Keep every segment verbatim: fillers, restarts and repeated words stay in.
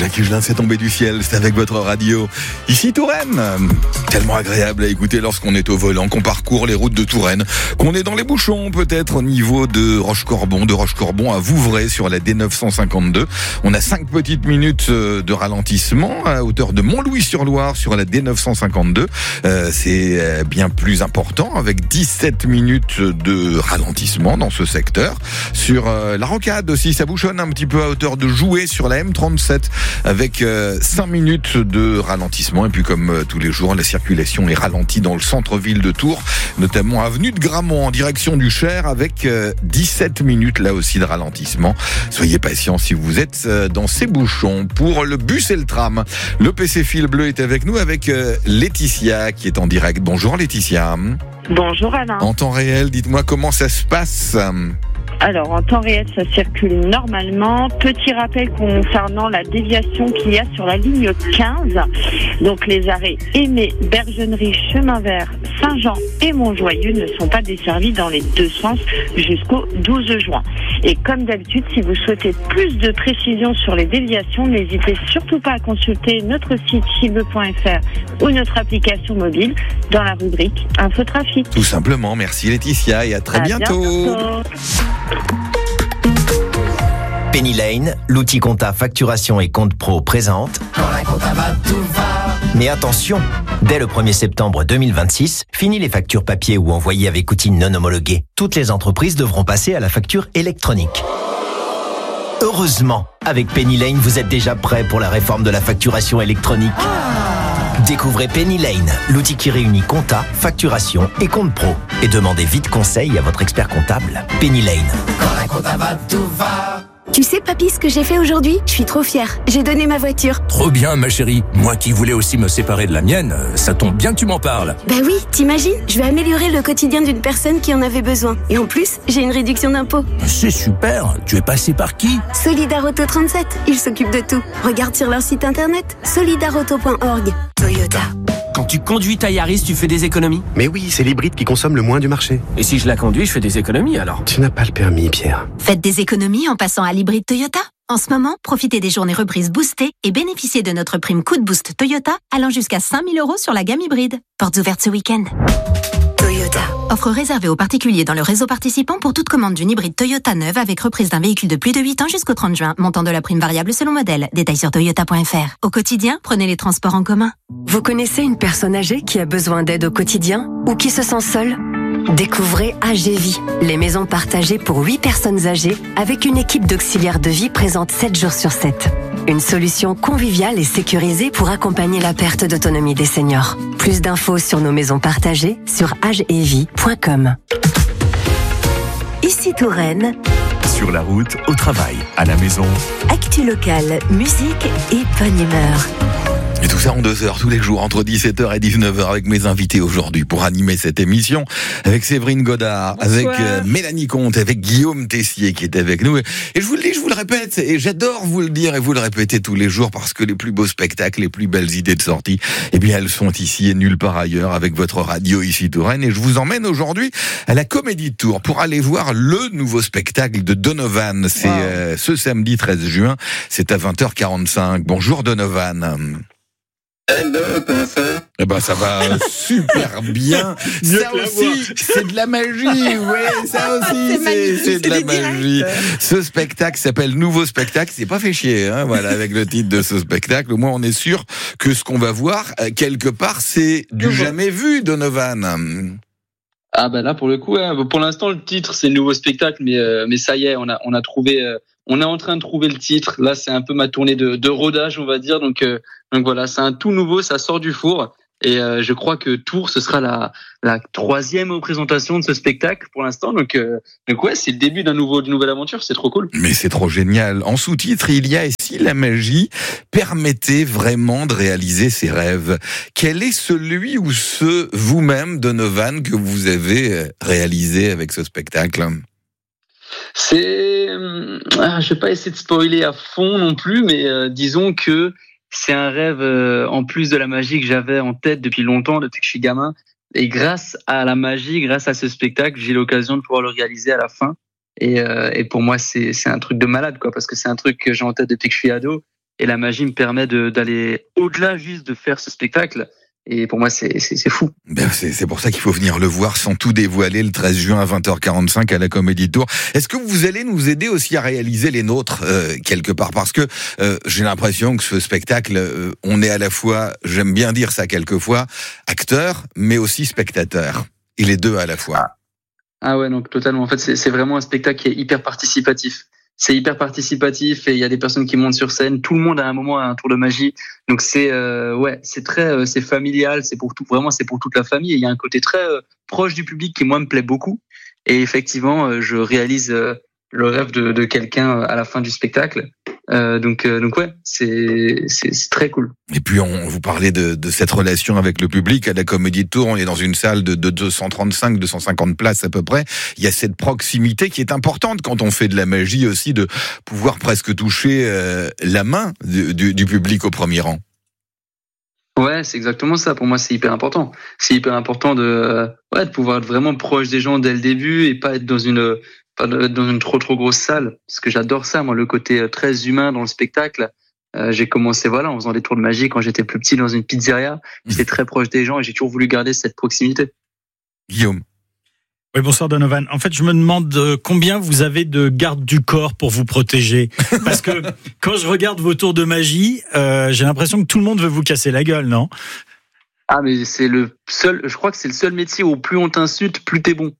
Jacques Higelin, c'est tombé du ciel, c'est avec votre radio. Ici Touraine, tellement agréable à écouter lorsqu'on est au volant, qu'on parcourt les routes de Touraine, qu'on est dans les bouchons peut-être au niveau de Rochecorbon, de Rochecorbon à Vouvray sur la D neuf cent cinquante-deux. On a cinq petites minutes de ralentissement à hauteur de Montlouis-sur-Loire sur la D neuf cent cinquante-deux. Euh, c'est bien plus important avec dix-sept minutes de ralentissement dans ce secteur. Sur euh, la Rocade aussi, ça bouchonne un petit peu à hauteur de Joué sur la M trente-sept avec euh, cinq minutes de ralentissement. Et puis comme euh, tous les jours, la circulation est ralentie dans le centre-ville de Tours, notamment avenue de Gramont en direction du Cher avec euh, dix-sept minutes là aussi de ralentissement. Soyez patients si vous êtes euh, dans ces bouchons. Pour le bus et le tram, le P C Fil Bleu est avec nous avec euh, Laetitia qui est en direct. Bonjour Laetitia. Bonjour Alain. En temps réel, dites-moi comment ça se passe. Alors, en temps réel, ça circule normalement. Petit rappel concernant la déviation qu'il y a sur la ligne quinze. Donc, les arrêts Aimé, Bergennerie, Chemin Vert, Saint-Jean et Montjoyeux ne sont pas desservis dans les deux sens jusqu'au douze juin. Et comme d'habitude, si vous souhaitez plus de précisions sur les déviations, n'hésitez surtout pas à consulter notre site filbleu point f r ou notre application mobile dans la rubrique Infotrafic. Tout simplement. Merci Laetitia et à très à bientôt. bientôt. Penny Lane, l'outil compta facturation et compte pro présente. Quand la compta va, tout va. Mais attention, dès le premier septembre deux mille vingt-six, fini les factures papier ou envoyées avec outils non homologués. Toutes les entreprises devront passer à la facture électronique. Heureusement, avec Penny Lane, vous êtes déjà prêt pour la réforme de la facturation électronique. Découvrez Penny Lane, l'outil qui réunit compta, facturation et compte pro. Et demandez vite conseil à votre expert comptable. Penny Lane. Quand la compta va, tout va. Tu sais, papy, ce que j'ai fait aujourd'hui? Je suis trop fière. J'ai donné ma voiture. Trop bien, ma chérie. Moi qui voulais aussi me séparer de la mienne, ça tombe bien que tu m'en parles. Bah oui, t'imagines? Je vais améliorer le quotidien d'une personne qui en avait besoin. Et en plus, j'ai une réduction d'impôt. C'est super. Tu es passé par qui? Solidarauto trente-sept. Ils s'occupent de tout. Regarde sur leur site internet solidarauto point org. Toyota. Quand tu conduis ta Yaris, tu fais des économies? Mais oui, c'est l'hybride qui consomme le moins du marché. Et si je la conduis, je fais des économies alors? Tu n'as pas le permis, Pierre. Faites des économies en passant à l'hybride Toyota. En ce moment, profitez des journées reprises boostées et bénéficiez de notre prime coup de boost Toyota allant jusqu'à cinq mille euros sur la gamme hybride. Portes ouvertes ce week-end. Toyota. Offre réservée aux particuliers dans le réseau participant pour toute commande d'une hybride Toyota neuve avec reprise d'un véhicule de plus de huit ans jusqu'au trente juin. Montant de la prime variable selon modèle. Détails sur toyota point f r. Au quotidien, prenez les transports en commun. Vous connaissez une personne âgée qui a besoin d'aide au quotidien ou qui se sent seule? Découvrez A G Vie, les maisons partagées pour huit personnes âgées avec une équipe d'auxiliaires de vie présente sept jours sur sept. Une solution conviviale et sécurisée pour accompagner la perte d'autonomie des seniors. Plus d'infos sur nos maisons partagées sur agevie point com. Ici Touraine. Sur la route, au travail, à la maison. Actu locale, musique et bonne humeur. Et tout ça en deux heures tous les jours entre dix-sept heures et dix-neuf heures avec mes invités aujourd'hui pour animer cette émission avec Séverine Godard, bonsoir. Avec euh, Mélanie Comte, avec Guillaume Tessier qui est avec nous. Et je vous le dis, je vous le répète, et j'adore vous le dire et vous le répéter tous les jours parce que les plus beaux spectacles, les plus belles idées de sortie, eh bien elles sont ici et nulle part ailleurs avec votre radio ici Touraine. Et je vous emmène aujourd'hui à la Comédie de Tours pour aller voir le nouveau spectacle de Donovan. C'est wow. euh, ce samedi treize juin, c'est à vingt heures quarante-cinq. Bonjour Donovan. Hello, comment ça? Eh ben, ça va super bien. Ça aussi, c'est de la magie. Ouais, ça aussi, c'est, c'est de la magie. Ce spectacle s'appelle Nouveau Spectacle. C'est pas fait chier, hein, voilà, avec le titre de ce spectacle. Au moins, on est sûr que ce qu'on va voir, quelque part, c'est du jamais vu, Donovan. Ah, ben là, pour le coup, hein, pour l'instant, le titre, c'est Nouveau Spectacle, mais, euh, mais ça y est, on a, on a trouvé, euh, on est en train de trouver le titre. Là, c'est un peu ma tournée de, de rodage, on va dire. Donc, euh, donc voilà, c'est un tout nouveau, ça sort du four. Et euh, je crois que Tours, ce sera la, la troisième représentation de ce spectacle pour l'instant. Donc, euh, donc ouais, c'est le début d'un nouveau, d'une nouvelle aventure. C'est trop cool. Mais c'est trop génial. En sous-titre, il y a « Et si la magie permettait vraiment de réaliser ses rêves ?» Quel est celui ou ce vous-même, Donovan, que vous avez réalisé avec ce spectacle ? C'est, ah, je vais pas essayer de spoiler à fond non plus, mais euh, disons que c'est un rêve euh, en plus de la magie que j'avais en tête depuis longtemps, depuis que je suis gamin. Et grâce à la magie, grâce à ce spectacle, j'ai l'occasion de pouvoir le réaliser à la fin. Et, euh, et pour moi, c'est, c'est un truc de malade, quoi, parce que c'est un truc que j'ai en tête depuis que je suis ado. et la magie me permet de, d'aller au-delà juste de faire ce spectacle. Et pour moi, c'est, c'est, c'est fou. Ben c'est, c'est pour ça qu'il faut venir le voir sans tout dévoiler le treize juin à vingt heures quarante-cinq à la Comédie de Tours. Est-ce que vous allez nous aider aussi à réaliser les nôtres euh, quelque part ? Parce que euh, j'ai l'impression que ce spectacle, euh, on est à la fois, j'aime bien dire ça quelquefois, acteur, mais aussi spectateur. Et les deux à la fois. Ah, ah ouais, donc totalement. En fait, c'est, c'est vraiment un spectacle qui est hyper participatif. C'est hyper participatif et il y a des personnes qui montent sur scène. Tout le monde à un moment a un tour de magie. Donc c'est euh, ouais, c'est très, euh, c'est familial. C'est pour tout, vraiment, c'est pour toute la famille. Et il y a un côté très euh, proche du public qui moi me plaît beaucoup. Et effectivement, euh, je réalise euh, le rêve de, de quelqu'un à la fin du spectacle. Euh, donc euh, donc ouais, c'est, c'est c'est très cool. Et puis on vous parlait de, de cette relation avec le public à la Comédie de Tours. On est dans une salle de, de deux cent trente-cinq, deux cent cinquante places à peu près. Il y a cette proximité qui est importante quand on fait de la magie aussi, de pouvoir presque toucher euh, la main du, du, du public au premier rang. Ouais, c'est exactement ça. Pour moi, c'est hyper important. C'est hyper important de euh, ouais de pouvoir être vraiment proche des gens dès le début et pas être dans une pas être dans une trop trop grosse salle, parce que j'adore ça, moi, le côté très humain dans le spectacle. Euh, j'ai commencé voilà en faisant des tours de magie quand j'étais plus petit dans une pizzeria. J'étais très proche des gens et j'ai toujours voulu garder cette proximité. Guillaume. Oui, bonsoir Donovan. En fait, je me demande combien vous avez de gardes du corps pour vous protéger. Parce que quand je regarde vos tours de magie, euh, j'ai l'impression que tout le monde veut vous casser la gueule, non ? Ah, mais c'est le seul, je crois que c'est le seul métier où plus on t'insulte, plus t'es bon.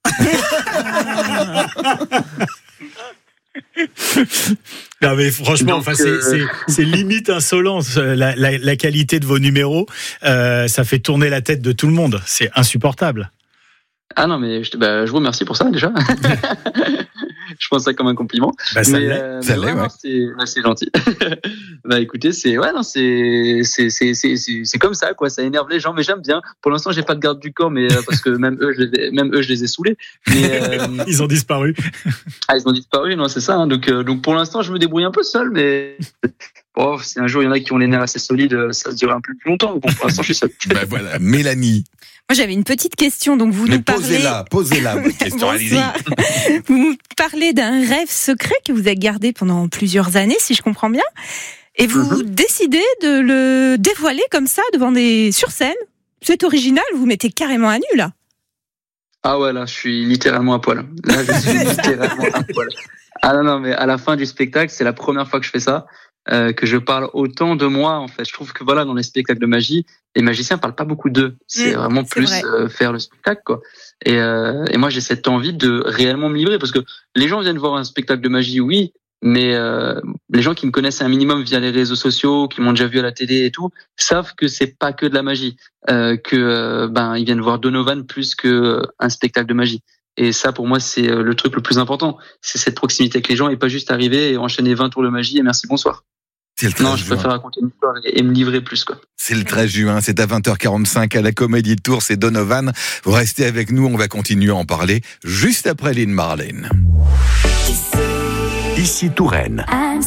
Non mais franchement, Donc, enfin c'est, euh... c'est, c'est limite insolent la, la, la qualité de vos numéros. Euh, ça fait tourner la tête de tout le monde. C'est insupportable. Ah non mais je, bah, je vous remercie pour ça déjà. Je pense ça comme un compliment. Bah, ça mais, l'est. Euh, ça mais l'est, ouais, ouais. non, c'est, là, c'est gentil. Bah écoutez, c'est ouais non c'est c'est c'est c'est c'est, c'est comme ça quoi. Ça énerve les gens, mais j'aime bien. Pour l'instant, j'ai pas de garde du corps, mais euh, parce que même eux, je les ai, même eux, je les ai saoulés. Mais, euh... ils ont disparu. Ah, ils ont disparu, non, c'est ça. Hein. Donc euh, donc pour l'instant, je me débrouille un peu seul, mais bon, si un jour il y en a qui ont les nerfs assez solides, ça se durera un peu plus longtemps. Bon, pour l'instant, je suis seul. Ben voilà, Mélanie. Moi, j'avais une petite question. Donc, vous Mais nous parlez. posez-la, posez-la, votre question. Allez-y. Vous nous parlez d'un rêve secret que vous avez gardé pendant plusieurs années, si je comprends bien. Et vous mm-hmm. décidez de le dévoiler comme ça, devant des. sur scène. C'est original, vous vous mettez carrément à nu, là. Ah ouais, là, je suis littéralement à poil. Là, je suis littéralement à poil. Ah non, non, mais à la fin du spectacle, c'est la première fois que je fais ça. Euh, que je parle autant de moi en fait. Je trouve que voilà dans les spectacles de magie, les magiciens parlent pas beaucoup d'eux. C'est mmh, vraiment c'est plus euh, faire le spectacle quoi. Et, euh, et moi j'ai cette envie de réellement me livrer parce que les gens viennent voir un spectacle de magie, oui, mais euh, les gens qui me connaissent un minimum via les réseaux sociaux, qui m'ont déjà vu à la télé et tout, savent que c'est pas que de la magie, euh, que euh, ben ils viennent voir Donovan plus que un spectacle de magie. Et ça, pour moi, c'est le truc le plus important. C'est cette proximité avec les gens et pas juste arriver et enchaîner vingt tours de magie et merci, bonsoir. C'est le treize non, je juin. préfère raconter une histoire et me livrer plus, quoi. C'est le treize juin, c'est à vingt heures quarante-cinq à la Comédie de Tours, c'est Donovan. Vous restez avec nous, on va continuer à en parler juste après Lynn Marlene. Ici Touraine.